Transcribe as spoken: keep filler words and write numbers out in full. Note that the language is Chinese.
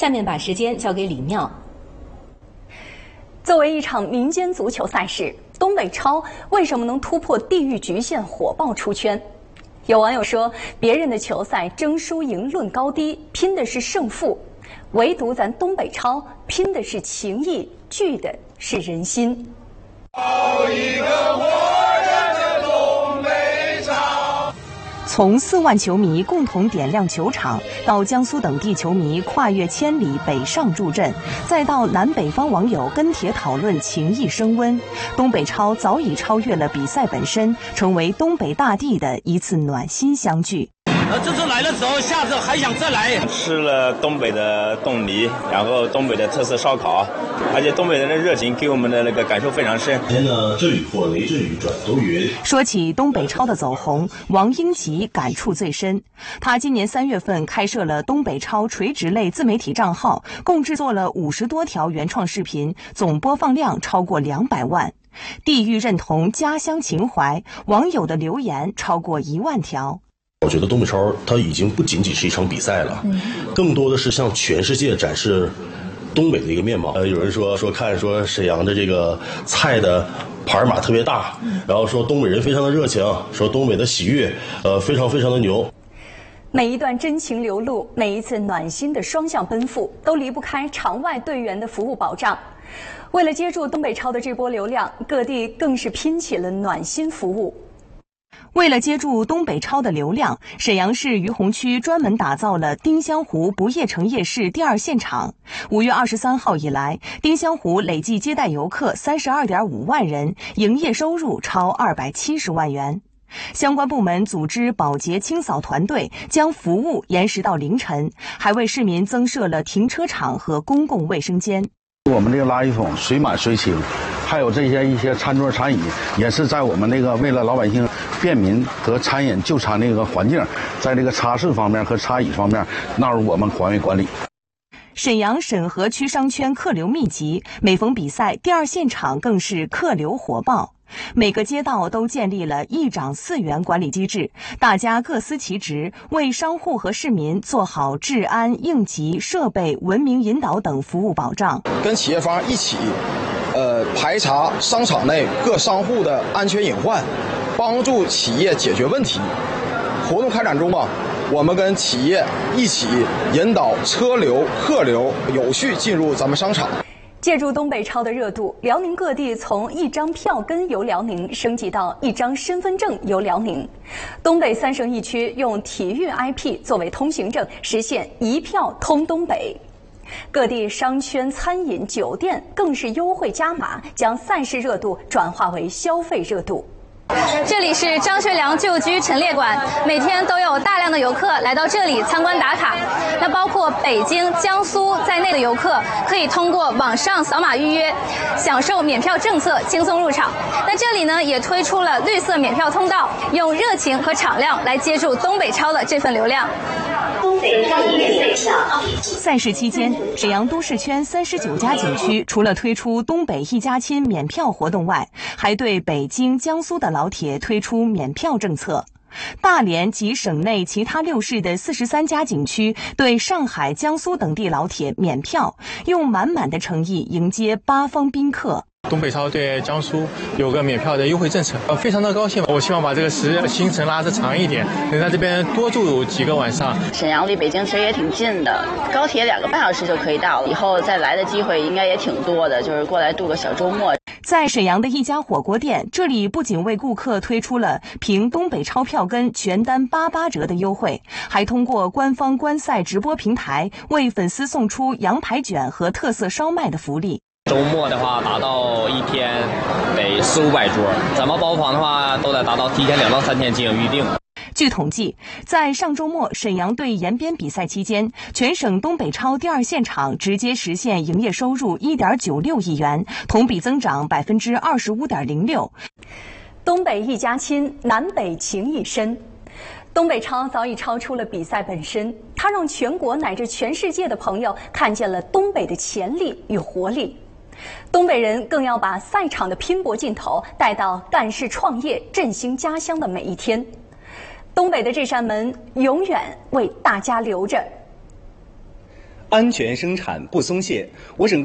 下面把时间交给李妙。 作为一场民间足球赛事，东北超为什么能突破地域局限，火爆出圈？有网友说，别人的球赛争输赢论高低，拼的是胜负，唯独咱东北超拼的是情谊，聚的是人心。 好一个活人的东北超！ 从四万球迷共同点亮球场，到江苏等地球迷跨越千里北上助阵，再到南北方网友跟帖讨论情谊升温，东北超早已超越了比赛本身，成为东北大地的一次暖心相聚。 呃，这次来了之后，下次还想再来。 吃了东北的冻梨，然后东北的特色烧烤，而且东北人的热情给我们的那个感受非常深。 今天呢，阵雨或雷阵雨转多云。 说起东北超的走红，王英吉感触最深。他今年三月份开设了东北超垂直类自媒体账号，共制作了五十多条原创视频，总播放量超过两百万。地域认同、家乡情怀，网友的留言超过一万条。 我觉得东北超它已经不仅仅是一场比赛了，嗯、更多的是向全世界展示东北的一个面貌。呃，有人说说看说沈阳的这个菜的牌码特别大，嗯、然后说东北人非常的热情，说东北的喜悦呃非常非常的牛。 每一段真情流露，每一次暖心的双向奔赴，都离不开场外队员的服务保障。为了接住东北超的这波流量，各地更是拼起了暖心服务。 为了接住东北超的流量，沈阳市于洪区专门打造了丁香湖不夜城夜市第二现场。五月二十三号以来，丁香湖累计接待游客三十二点五万人，营业收入超二百七十万元。相关部门组织保洁清扫团队，将服务延时到凌晨，还为市民增设了停车场和公共卫生间。 我们这个垃圾桶水满水清，还有这些一些餐桌餐椅，也是在我们那个为了老百姓便民和餐饮就餐那个环境，在这个擦拭方面和擦椅方面纳入我们环卫管理。 沈阳沈河区商圈客流密集，每逢比赛，第二现场更是客流火爆。每个街道都建立了一长四员管理机制，大家各司其职，为商户和市民做好治安、应急、设备、文明引导等服务保障。 跟企业方一起，呃，排查商场内各商户的安全隐患，帮助企业解决问题。活动开展中啊，我们跟企业一起引导车流、客流有序进入咱们商场。 借助东北超的热度，辽宁各地从一张票根游辽宁升级到一张身份证游辽宁。东北三省一区用体育 I P 作为通行证，实现一票通东北。各地商圈、餐饮、酒店更是优惠加码，将赛事热度转化为消费热度。 这里是张学良旧居陈列馆，每天都有大量的游客来到这里参观打卡。那包括北京、江苏在内的游客可以通过网上扫码预约，享受免票政策，轻松入场。那这里呢也推出了绿色免票通道，用热情和敞亮来接住东北超的这份流量。 东北超免票。赛事期间，沈阳都市圈三十九家景区除了推出东北一家亲免票活动外，还对北京、江苏的老铁推出免票政策。大连及省内其他六市的四十三家景区对上海、江苏等地老铁免票，用满满的诚意迎接八方宾客。 东北超对江苏有个免票的优惠政策，呃，非常的高兴。我希望把这个时行程拉得长一点，能在这边多住几个晚上。 沈阳离北京其实也挺近的，高铁两个半小时就可以到了。以后再来的机会应该也挺多的，就是过来度个小周末。 在沈阳的一家火锅店，这里不仅为顾客推出了凭东北超票根全单八八折的优惠，还通过官方观赛直播平台为粉丝送出羊排卷和特色烧麦的福利。 周末的话，达到一天得四五百桌，咱们包房的话都得达到提前两到三天进行预定。 据统计，在上周末沈阳队延边比赛期间，全省东北超第二现场直接实现营业收入 一点九六亿元，同比增长 百分之二十五点零六。 东北一家亲，南北情谊深。东北超早已超出了比赛本身，它让全国乃至全世界的朋友看见了东北的潜力与活力。东北人更要把赛场的拼搏劲头带到干事创业、振兴家乡的每一天。东北的这扇门永远为大家留着。 安全生产不松懈。我省